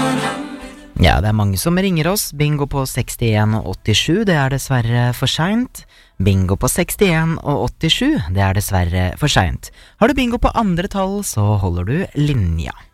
Ja, det mange som ringer oss. Bingo på 61 og 87, det dessverre for sent. Bingo på 61 og 87, det dessverre for sent. Har du bingo på andre tall, så holder du linja.